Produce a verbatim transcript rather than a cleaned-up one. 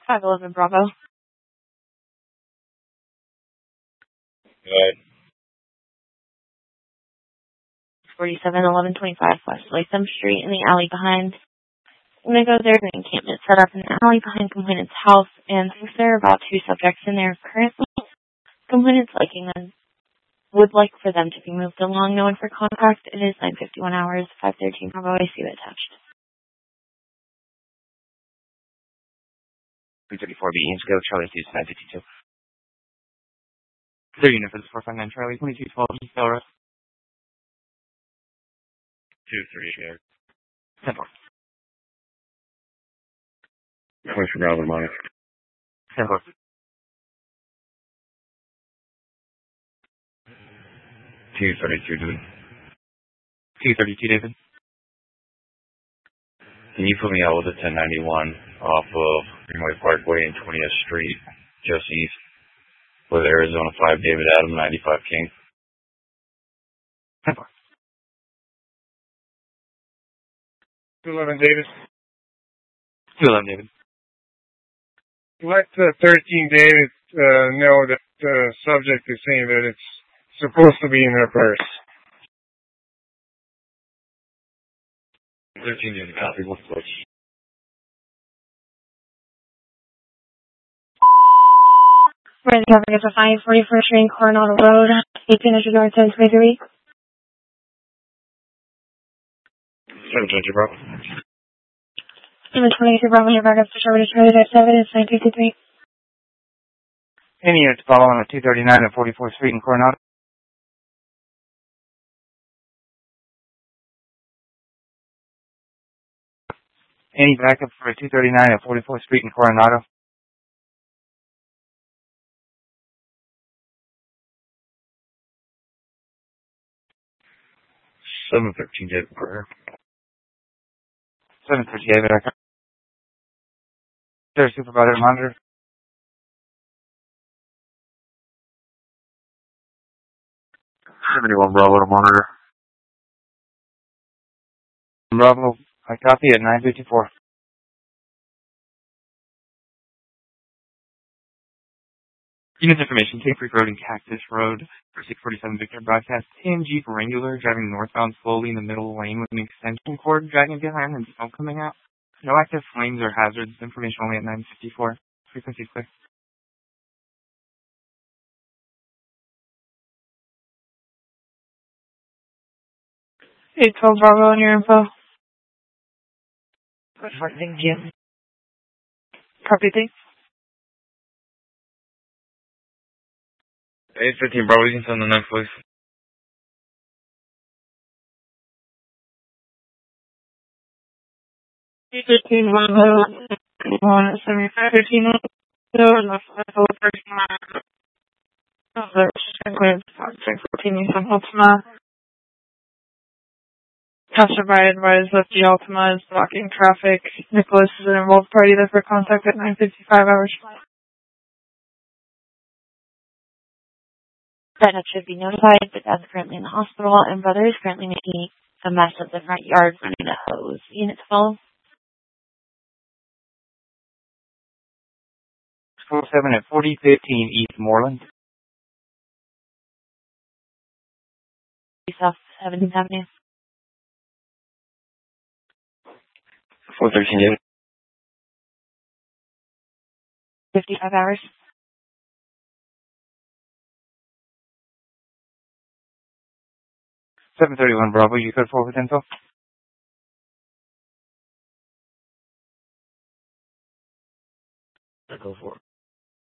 five eleven Bravo. Good. forty-seven eleven twenty-five West Latham Street in the alley behind. I'm going to go there to an encampment set up in the alley behind complainant's house, and since there are about two subjects in there currently, complainant's liking them, would like for them to be moved along. No one for contact. It is nine fifty-one hours, five thirteen Bravo. I see you attached. three thirty-four B, Ames Go, Charlie two nine fifty-two. Their unit for the four five nine Charlie, twenty-two twelve, East Belrose. two three shared. ten four. twenty-four Bravo, monitor. ten four. two thirty-two, David. two thirty-two, David. Can you put me out with a ten ninety-one off of Greenway Parkway and twentieth Street, just east, with Arizona five, David Adam, ninety-five King? ten four. two eleven David. two eleven, David. Let uh, thirteen David uh, know that the subject is saying that it's supposed to be in her purse. thirteen David, copy, one switch. Where the traffic is a five forty-first Street, Coronado Road, eighteen hundred North, ten twenty-three. seven twenty, Bravo. seven twenty-three Bravo, you're back up to Charlie Charlie seven, it's nine fifty-three. Any units following at two thirty-nine and forty-fourth Street in Coronado? Any backup for two thirty-nine and forty-fourth Street in Coronado? seven thirteen, David, Prayer. seven thirty, David. I There's supervisor monitor. seventy-one Bravo to monitor. Bravo, I copy at nine fifty-four. Unit information, Cape Creek Road and Cactus Road for six forty-seven Victor broadcast. T M Jeep Wrangler driving northbound slowly in the middle lane with an extension cord dragging behind and smoke coming out. No active flames or hazards. Information only at nine fifty-four. Frequency clear. eight twelve Bravo on your info. Thank you. Copy, thanks. eight fifteen, Bravo, you can send the next, please. eight fifteen Bravo, one seventy-five fifteen, no, no, full person, no, there's included six fourteen, Nissan Altima. Passerby advised that the Altima is blocking traffic. Nicholas is an involved party there for contact at nine fifty-five hours. Bennett should be notified, but dad's currently in the hospital, and brother is currently making a mess of the front yard running a hose. Unit twelve. four seven at forty fifteen East Moreland. South seventeenth Avenue. four thirteen, David. fifty-five hours. seven thirty-one Bravo, you code four with info? Go for it.